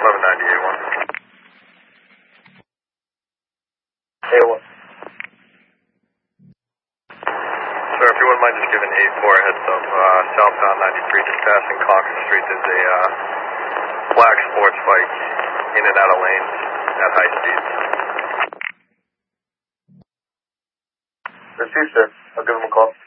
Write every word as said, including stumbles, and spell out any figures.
eleven ninety-eight one. eight one. Sir, if you wouldn't mind just giving eight four a heads up, uh, southbound ninety-three, just passing Coxon Street, there's a uh, black sports bike in and out of lanes at high speeds. Received, sir. I'll give him a call.